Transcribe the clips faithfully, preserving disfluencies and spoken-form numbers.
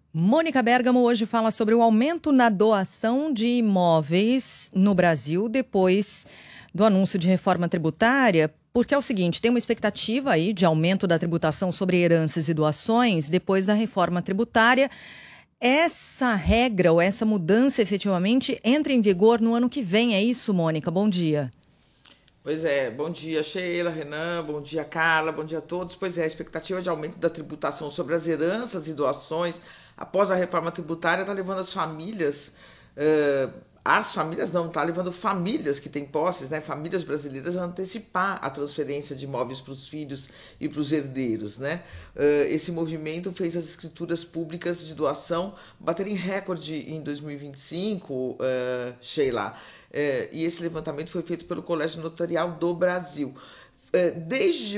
Mônica Bergamo hoje fala sobre o aumento na doação de imóveis no Brasil depois do anúncio de reforma tributária, porque é o seguinte, tem uma expectativa aí de aumento da tributação sobre heranças e doações depois da reforma tributária. Essa regra ou essa mudança efetivamente entra em vigor no ano que vem, é isso, Mônica? Bom dia. Pois é, bom dia Sheila, Renan, bom dia Carla, bom dia a todos. Pois é, a expectativa de aumento da tributação sobre as heranças e doações após a reforma tributária está levando as famílias, uh, as famílias não, está levando famílias que têm posses, né, famílias brasileiras a antecipar a transferência de imóveis para os filhos e para os herdeiros, né? Uh, esse movimento fez as escrituras públicas de doação baterem recorde em dois mil e vinte e cinco, uh, Sheila. É, e esse levantamento foi feito pelo Colégio Notarial do Brasil. É, desde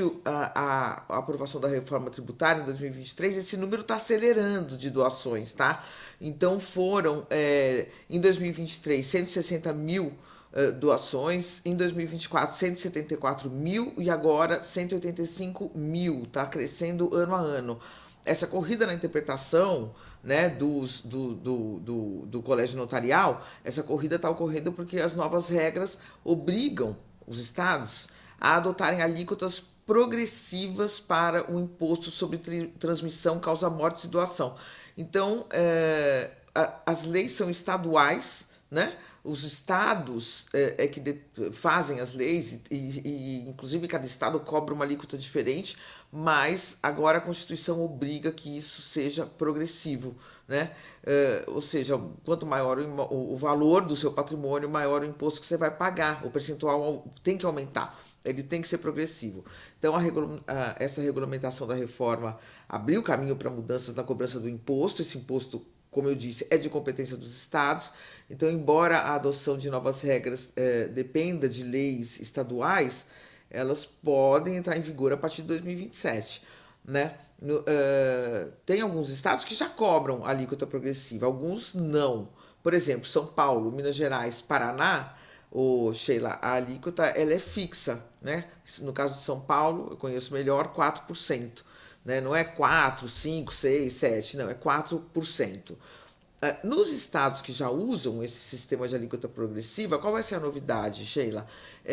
a, a, a aprovação da reforma tributária em dois mil e vinte e três, esse número está acelerando de doações, tá? Então foram, é, em dois mil e vinte e três, cento e sessenta mil é, doações, em dois mil e vinte e quatro, cento e setenta e quatro mil e agora cento e oitenta e cinco mil, tá crescendo ano a ano. Essa corrida na interpretação, né, dos, do, do, do, do colégio notarial, essa corrida está ocorrendo porque as novas regras obrigam os estados a adotarem alíquotas progressivas para o imposto sobre transmissão, causa-mortes e doação. Então, é, a, as leis são estaduais, né? Os estados é, é que de, fazem as leis e, e, e, inclusive, cada estado cobra uma alíquota diferente, mas agora a Constituição obriga que isso seja progressivo, né? É, ou seja, quanto maior o, o valor do seu patrimônio, maior o imposto que você vai pagar, o percentual tem que aumentar, ele tem que ser progressivo. Então, a regula- a, essa regulamentação da reforma abriu caminho para mudanças na cobrança do imposto. Esse imposto, como eu disse, é de competência dos estados. Então, embora a adoção de novas regras eh, dependa de leis estaduais, elas podem entrar em vigor a partir de dois mil e vinte e sete. Né? No, uh, tem alguns estados que já cobram alíquota progressiva, alguns não. Por exemplo, São Paulo, Minas Gerais, Paraná, ou Sheila, a alíquota ela é fixa. Né? No caso de São Paulo, eu conheço melhor, quatro por cento. Né? Não é quatro, cinco, seis, sete, não, é quatro por cento. Uh, nos estados que já usam esse sistema de alíquota progressiva, qual vai ser a novidade, Sheila?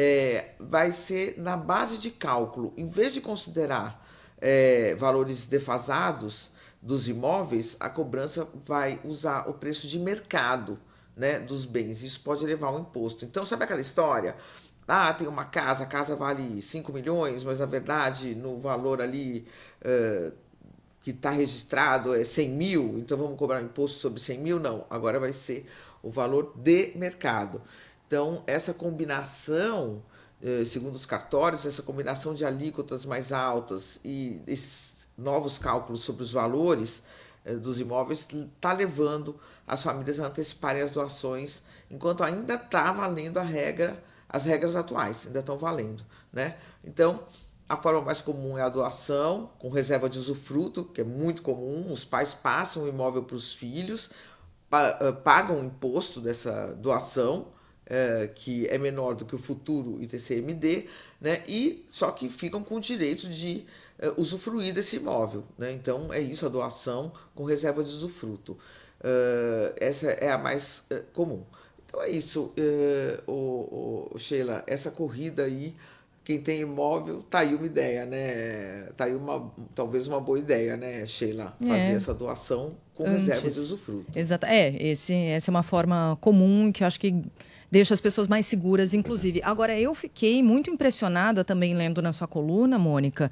É, vai ser na base de cálculo, em vez de considerar é, valores defasados dos imóveis, a cobrança vai usar o preço de mercado, né, dos bens. Isso pode levar ao imposto. Então, sabe aquela história? Ah, tem uma casa, a casa vale cinco milhões, mas na verdade no valor ali uh, que está registrado é cem mil, então vamos cobrar imposto sobre cem mil? Não, agora vai ser o valor de mercado. Então, essa combinação, eh, segundo os cartórios, essa combinação de alíquotas mais altas e esses novos cálculos sobre os valores eh, dos imóveis está levando as famílias a anteciparem as doações, enquanto ainda está valendo a regra, as regras atuais, ainda estão valendo, né? Então, a forma mais comum é a doação, com reserva de usufruto, que é muito comum. Os pais passam o imóvel para os filhos, pagam o imposto dessa doação, é, que é menor do que o futuro I T C M D, né? E só que ficam com o direito de é, usufruir desse imóvel. Né? Então é isso, a doação com reserva de usufruto. É, essa é a mais é, comum. Então é isso, é, o, o, Sheila, essa corrida aí. Quem tem imóvel, tá aí uma ideia, né? Tá aí uma, talvez uma boa ideia, né, Sheila? Fazer É, essa doação com reserva de antes. usufruto. Exato. É, esse, essa é uma forma comum que eu acho que deixa as pessoas mais seguras, inclusive. Agora, eu fiquei muito impressionada também lendo na sua coluna, Mônica,